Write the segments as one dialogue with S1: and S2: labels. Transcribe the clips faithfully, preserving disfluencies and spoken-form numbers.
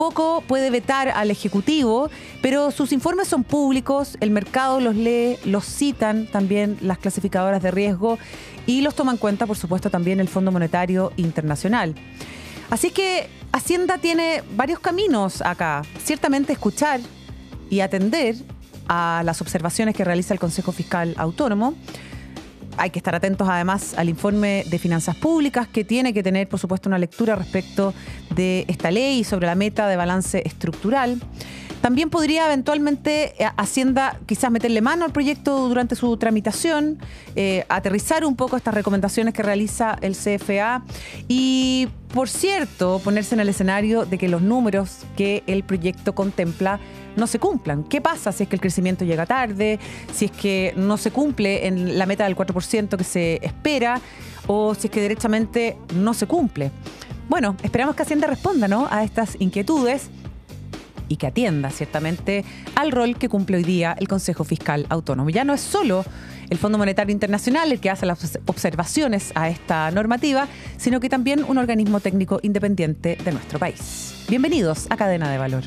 S1: Poco puede vetar al Ejecutivo, pero sus informes son públicos, el mercado los lee, los citan también las clasificadoras de riesgo y los toma en cuenta, por supuesto, también el Fondo Monetario Internacional. Así que Hacienda tiene varios caminos acá. Ciertamente escuchar y atender a las observaciones que realiza el Consejo Fiscal Autónomo. Hay que estar atentos además al informe de finanzas públicas que tiene que tener, por supuesto, una lectura respecto de esta ley sobre la meta de balance estructural. También podría eventualmente Hacienda quizás meterle mano al proyecto durante su tramitación, eh, aterrizar un poco estas recomendaciones que realiza el C F A y, por cierto, ponerse en el escenario de que los números que el proyecto contempla no se cumplan. ¿Qué pasa si es que el crecimiento llega tarde, si es que no se cumple en la meta del cuatro por ciento que se espera o si es que derechamente no se cumple? Bueno, esperamos que Hacienda responda, ¿no?, a estas inquietudes y que atienda ciertamente al rol que cumple hoy día el Consejo Fiscal Autónomo. Ya no es solo el Fondo Monetario Internacional el que hace las observaciones a esta normativa, sino que también un organismo técnico independiente de nuestro país. Bienvenidos a Cadena de Valor.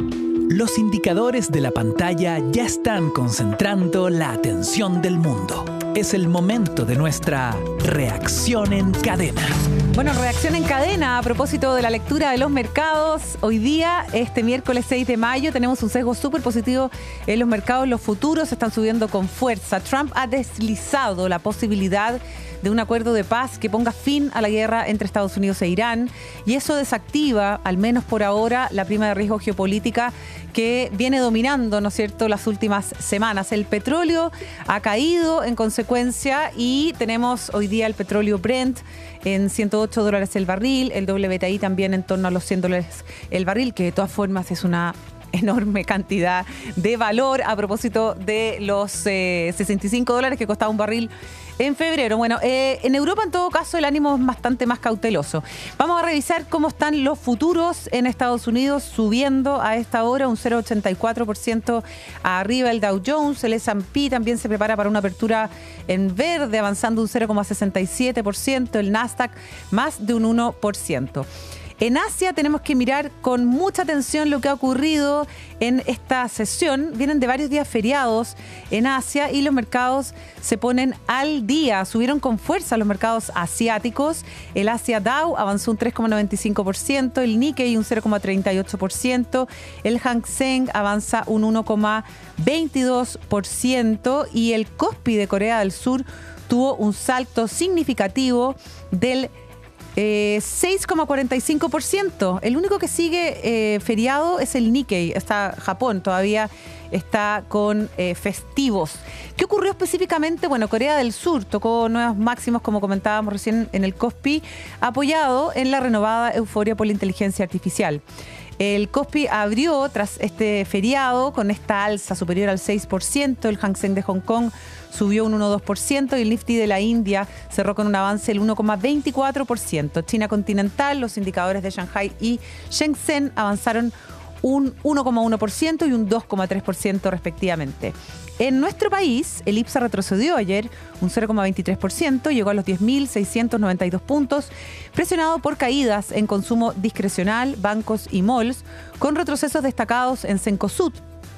S2: Los indicadores de la pantalla ya están concentrando la atención del mundo. Es el momento de nuestra reacción en cadena.
S1: Bueno, reacción en cadena a propósito de la lectura de los mercados. Hoy día, este miércoles seis de mayo, tenemos un sesgo súper positivo en los mercados. Los futuros están subiendo con fuerza. Trump ha deslizado la posibilidad de un acuerdo de paz que ponga fin a la guerra entre Estados Unidos e Irán. Y eso desactiva, al menos por ahora, la prima de riesgo geopolítica que viene dominando, ¿no es cierto?, las últimas semanas. El petróleo ha caído en consecuencia y tenemos hoy día el petróleo Brent en ciento ocho dólares el barril, el W T I también en torno a los cien dólares el barril, que de todas formas es una enorme cantidad de valor a propósito de los eh, sesenta y cinco dólares que costaba un barril en febrero. Bueno, eh, en Europa en todo caso el ánimo es bastante más cauteloso. Vamos a revisar cómo están los futuros en Estados Unidos, subiendo a esta hora un cero coma ochenta y cuatro por ciento arriba el Dow Jones. El S and P también se prepara para una apertura en verde, avanzando un cero coma sesenta y siete por ciento. El Nasdaq más de un uno por ciento. En Asia tenemos que mirar con mucha atención lo que ha ocurrido en esta sesión. Vienen de varios días feriados en Asia y los mercados se ponen al día. Subieron con fuerza los mercados asiáticos. El Asia Dow avanzó un tres coma noventa y cinco por ciento, el Nikkei un cero coma treinta y ocho por ciento, el Hang Seng avanza un uno coma veintidós por ciento y el Kospi de Corea del Sur tuvo un salto significativo del Eh, seis coma cuarenta y cinco por ciento. El único que sigue eh, feriado es el Nikkei. Está Japón, todavía está con eh, festivos. ¿Qué ocurrió específicamente? Bueno, Corea del Sur tocó nuevos máximos, como comentábamos recién en el Kospi, apoyado en la renovada euforia por la inteligencia artificial. El Kospi abrió tras este feriado con esta alza superior al seis por ciento. El Hang Seng de Hong Kong subió un uno coma dos por ciento y el Nifty de la India cerró con un avance del uno coma veinticuatro por ciento. China continental, los indicadores de Shanghai y Shenzhen avanzaron un uno coma uno por ciento y un dos coma tres por ciento respectivamente. En nuestro país, el IPSA retrocedió ayer un cero coma veintitrés por ciento, llegó a los diez mil seiscientos noventa y dos puntos, presionado por caídas en consumo discrecional, bancos y malls, con retrocesos destacados en Cencosud,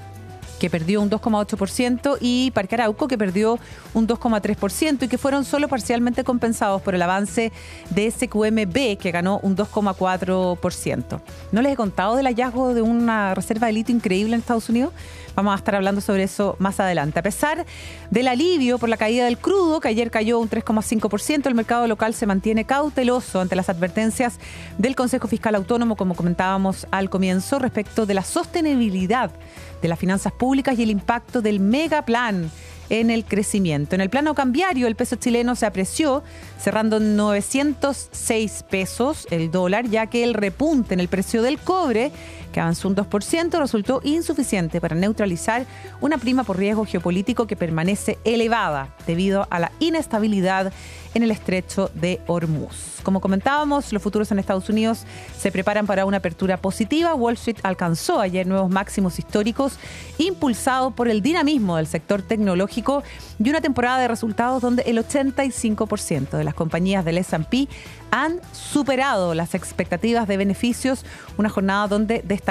S1: que perdió un dos coma ocho por ciento, y Parque Arauco, que perdió un dos coma tres por ciento y que fueron solo parcialmente compensados por el avance de S Q M B, que ganó un dos coma cuatro por ciento. ¿No les he contado del hallazgo de una reserva de litio increíble en Estados Unidos? Vamos a estar hablando sobre eso más adelante. A pesar del alivio por la caída del crudo, que ayer cayó un tres coma cinco por ciento, el mercado local se mantiene cauteloso ante las advertencias del Consejo Fiscal Autónomo, como comentábamos al comienzo, respecto de la sostenibilidad de las finanzas públicas y el impacto del megaplan en el crecimiento. En el plano cambiario, el peso chileno se apreció, cerrando en novecientos seis pesos el dólar, ya que el repunte en el precio del cobre, que avanzó un dos por ciento, resultó insuficiente para neutralizar una prima por riesgo geopolítico que permanece elevada debido a la inestabilidad en el estrecho de Hormuz. Como comentábamos, los futuros en Estados Unidos se preparan para una apertura positiva. Wall Street alcanzó ayer nuevos máximos históricos, impulsado por el dinamismo del sector tecnológico y una temporada de resultados donde el ochenta y cinco por ciento de las compañías del ese and pe han superado las expectativas de beneficios. Una jornada donde destacó